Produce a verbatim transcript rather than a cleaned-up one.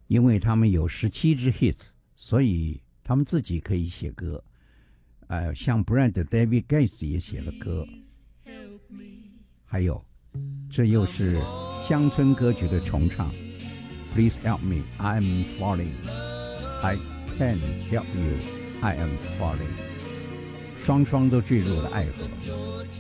因为他们有十七支 hits， 所以他们自己可以写歌。呃，像 Brand David Gates 也写了歌。还有，这又是乡村歌曲的重唱。Please help me, I'm falling. I can't help you, I am falling. 双双都坠入了爱河。